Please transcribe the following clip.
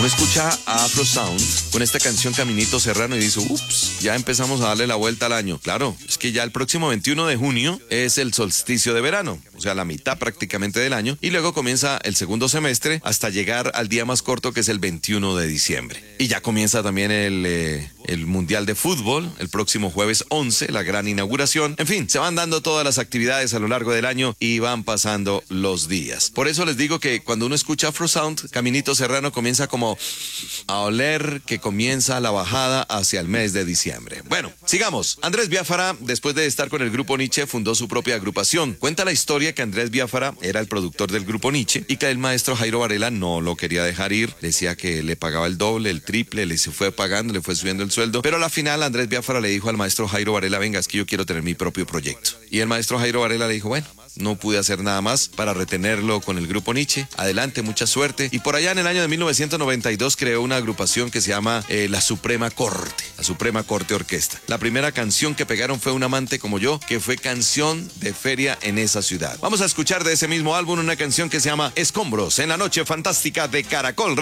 Uno escucha a Afro Sound con esta canción Caminito Serrano y dice, ups, ya empezamos a darle la vuelta al año. Claro, es que ya el próximo 21 de junio es el solsticio de verano, o sea, la mitad prácticamente del año, y luego comienza el segundo semestre hasta llegar al día más corto, que es el 21 de diciembre. Y ya comienza también el Mundial de Fútbol, el próximo jueves 11, la gran inauguración. En fin, se van dando todas las actividades a lo largo del año y van pasando los días. Por eso les digo que cuando uno escucha Afro Sound, Caminito Serrano comienza como a oler que comienza la bajada hacia el mes de diciembre. Bueno, sigamos. Andrés Biafara, después de estar con el grupo Nietzsche, fundó su propia agrupación. Cuenta la historia que Andrés Biafara era el productor del grupo Nietzsche y que el maestro Jairo Varela no lo quería dejar ir. Decía que le pagaba el doble, el triple, le se fue pagando, le fue subiendo el sueldo. Pero a la final Andrés Biafara le dijo al maestro Jairo Varela, venga, es que yo quiero tener mi propio proyecto. Y el maestro Jairo Varela le dijo, bueno, no pude hacer nada más para retenerlo con el grupo Nietzsche. Adelante, mucha suerte. Y por allá en el año de 1992 creó una agrupación que se llama La Suprema Corte Orquesta. La primera canción que pegaron fue Un amante como yo, que fue canción de feria en esa ciudad. Vamos a escuchar de ese mismo álbum una canción que se llama Escombros en la noche fantástica de Caracol.